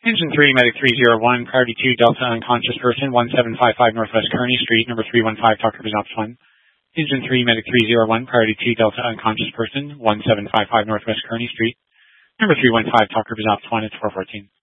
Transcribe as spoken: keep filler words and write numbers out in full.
Engine three, Medic three zero one, priority two, Delta unconscious person, one seven five five Northwest Kearny Street, number three one five, talk represents one. Engine three, Medic three zero one, priority two, Delta unconscious person, one seven five five Northwest Kearny Street, number three one five, talk represents one, it's four fourteen.